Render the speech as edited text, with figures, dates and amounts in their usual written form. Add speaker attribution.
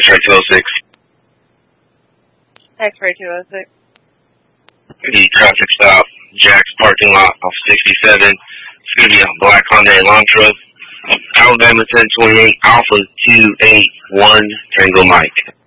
Speaker 1: X-ray 206.
Speaker 2: X-ray 206.
Speaker 1: The traffic stop, Jack's parking lot off 67. It's going to be a black Honda Elantra. Alabama 1028, Alpha 281, Tango Mike.